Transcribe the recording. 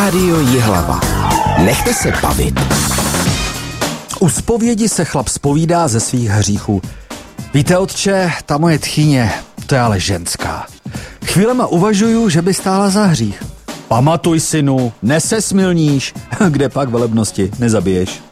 Rádio Jihlava. Nechte se bavit. U zpovědi se chlap zpovídá ze svých hříchů. Víte, otče, ta moje tchyně, to je ale ženská. Chvílema uvažuju, že by stála za hřích. Pamatuj, synu, nesesmilníš, kde pak velebnosti nezabiješ.